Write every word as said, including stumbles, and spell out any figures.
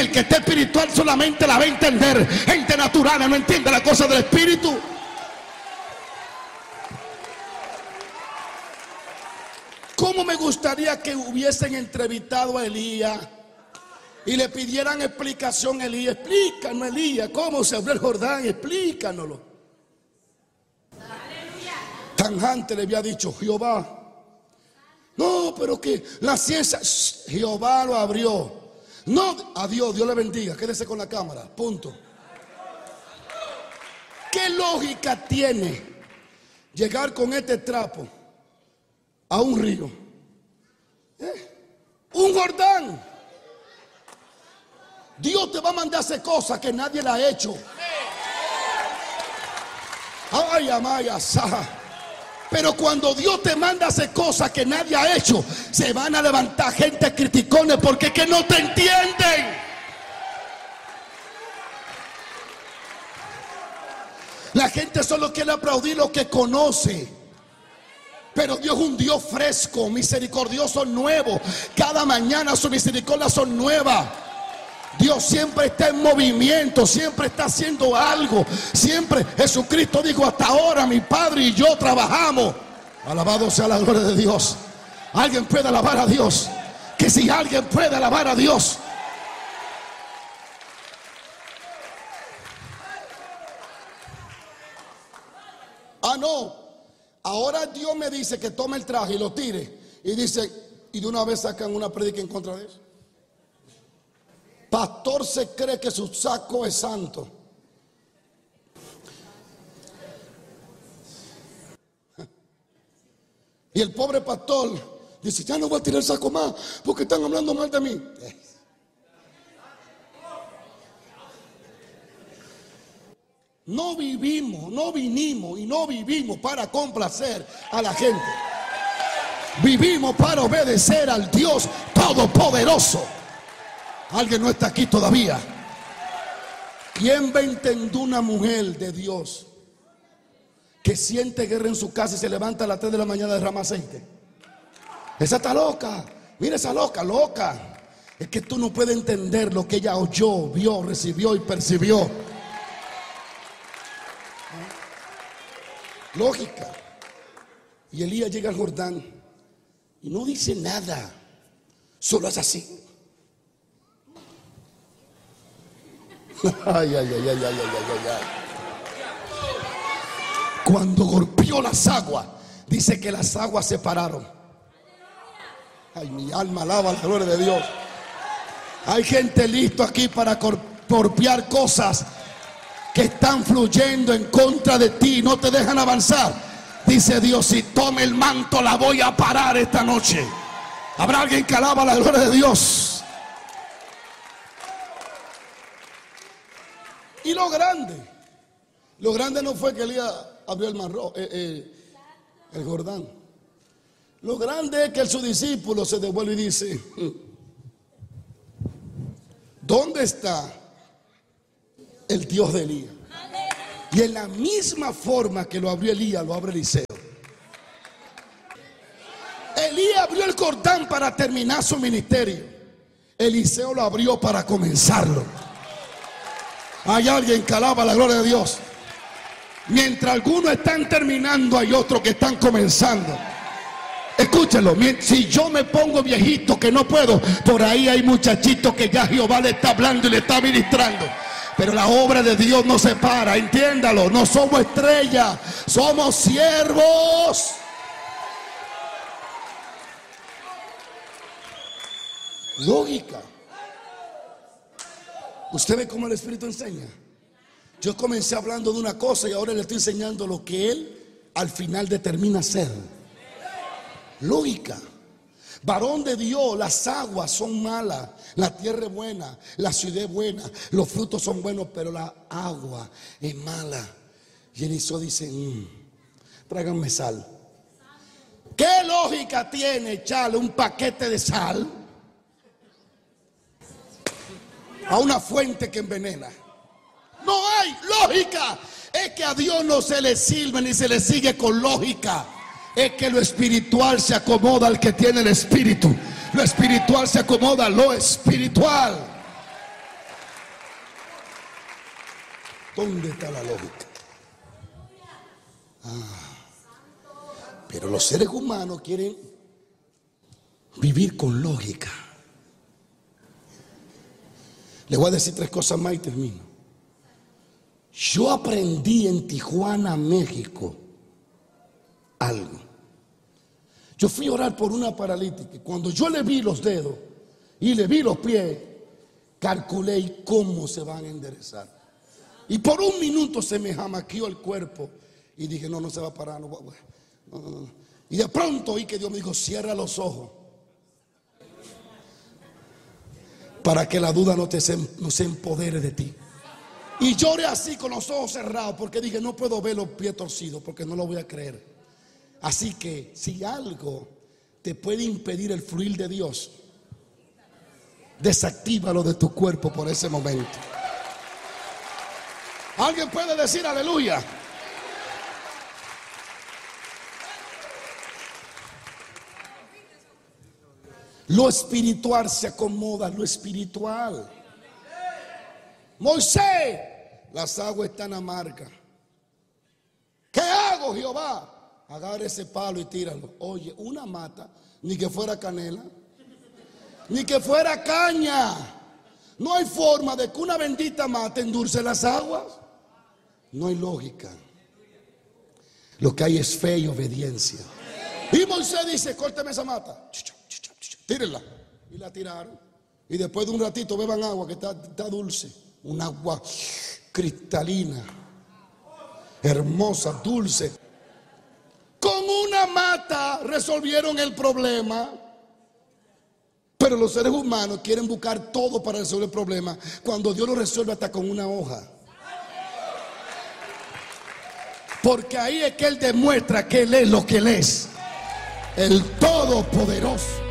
el que está espiritual solamente la va a entender. Gente natural no entiende la cosa del espíritu. ¿Cómo me gustaría que hubiesen entrevistado a Elías y le pidieran explicación a Elías? Explícanos, Elías, cómo se abrió el Jordán, explícanoslo. Tanjante le había dicho Jehová. No, pero que la ciencia, Jehová lo abrió. No, adiós, Dios le bendiga, quédese con la cámara, punto. ¿Qué lógica tiene llegar con este trapo a un río? ¿Eh? Un Jordán. Dios te va a mandar a hacer cosas que nadie la ha hecho. Ay, amaya, sa. Pero cuando Dios te manda a hacer cosas que nadie ha hecho, se van a levantar gente criticones porque es que no te entienden. La gente solo quiere aplaudir lo que conoce. Pero Dios es un Dios fresco, misericordioso, nuevo. Cada mañana sus misericordias son nuevas. Dios siempre está en movimiento, siempre está haciendo algo. Siempre Jesucristo dijo: hasta ahora mi Padre y yo trabajamos. Alabado sea la gloria de Dios. Alguien puede alabar a Dios. Que si alguien puede alabar a Dios. Ah, no. Ahora Dios me dice que tome el traje y lo tire. Y dice, y de una vez sacan una prédica en contra de eso. Pastor se cree que su saco es santo. Y el pobre pastor dice: ya no voy a tirar el saco más porque están hablando mal de mí. No vivimos, no vinimos y no vivimos para complacer a la gente. Vivimos para obedecer al Dios Todopoderoso. Alguien no está aquí todavía. ¿Quién va a entender una mujer de Dios que siente guerra en su casa y se levanta a las tres de la mañana a derramar aceite? Esa está loca. Mira esa loca, loca. Es que tú no puedes entender lo que ella oyó, vio, recibió y percibió. Lógica. Y Elías llega al Jordán y no dice nada, solo es así. Ay, ay, ay, ay, ay, ay, ay, ay. Cuando golpeó las aguas, dice que las aguas se pararon. Ay, mi alma alaba la gloria de Dios. Hay gente listo aquí para golpear cosas que están fluyendo en contra de ti, no te dejan avanzar. Dice Dios: si tome el manto, la voy a parar esta noche. Habrá alguien que alaba la gloria de Dios. Y lo grande, lo grande no fue que Elías abrió el mar rojo, eh, eh, el Jordán. Lo grande es que su discípulo se devuelve y dice: ¿dónde está el Dios de Elías? Y en la misma forma que lo abrió Elías, lo abre Eliseo. Elías abrió el Jordán para terminar su ministerio. Eliseo lo abrió para comenzarlo. Hay alguien que alaba la gloria de Dios. Mientras algunos están terminando, hay otros que están comenzando. Escúchelo, si yo me pongo viejito que no puedo, por ahí hay muchachitos que ya Jehová le está hablando y le está ministrando. Pero la obra de Dios no se para, entiéndalo. No somos estrellas, somos siervos. Lógica. Usted ve cómo el Espíritu enseña. Yo comencé hablando de una cosa y ahora le estoy enseñando lo que Él al final determina ser. Lógica. Varón de Dios, las aguas son malas, la tierra es buena, la ciudad es buena, los frutos son buenos, pero la agua es mala. Y Eliseo dice: mmm, tráiganme sal. ¿Qué lógica tiene echarle un paquete de sal a una fuente que envenena? No hay lógica. Es que a Dios no se le sirve ni se le sigue con lógica. Es que lo espiritual se acomoda al que tiene el espíritu. Lo espiritual se acomoda a lo espiritual. ¿Dónde está la lógica? Ah, pero los seres humanos quieren vivir con lógica. Les voy a decir tres cosas más y termino. Yo aprendí en Tijuana, México, algo. Yo fui a orar por una paralítica y cuando yo le vi los dedos y le vi los pies, calculé cómo se van a enderezar. Y por un minuto se me jamaqueó el cuerpo y dije, no, no se va a parar. No, no, no, no. Y de pronto oí que Dios me dijo, cierra los ojos para que la duda no, te se, no se empodere de ti. Y lloré así con los ojos cerrados porque dije, no puedo ver los pies torcidos porque no lo voy a creer. Así que si algo te puede impedir el fluir de Dios, desactívalo de tu cuerpo por ese momento. ¿Alguien puede decir aleluya? Lo espiritual se acomoda a lo espiritual. Moisés, las aguas están amargas. ¿Qué hago, Jehová? Agarra ese palo y tíralo. Oye, una mata, ni que fuera canela, ni que fuera caña. No hay forma de que una bendita mata endulce las aguas. No hay lógica. Lo que hay es fe y obediencia. Y Moisés dice, córteme esa mata, tírenla. Y la tiraron. Y después de un ratito beban agua que está, está dulce. Un agua cristalina, hermosa, dulce. Con una mata resolvieron el problema. Pero los seres humanos quieren buscar todo para resolver el problema, cuando Dios lo resuelve hasta con una hoja. Porque ahí es que Él demuestra que Él es lo que Él es, el Todopoderoso.